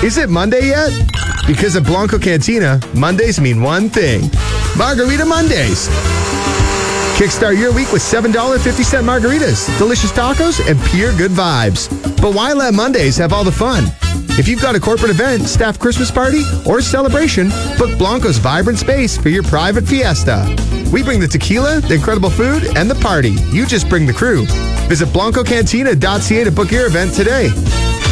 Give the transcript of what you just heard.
Is it Monday yet? Because at Blanco Cantina, Mondays mean one thing. Margarita Mondays. Kickstart your week with $7.50 margaritas, delicious tacos, and pure good vibes. But why let Mondays have all the fun? If you've got a corporate event, staff Christmas party, or celebration, book Blanco's vibrant space for your private fiesta. We bring the tequila, the incredible food, and the party. You just bring the crew. Visit BlancoCantina.ca to book your event today.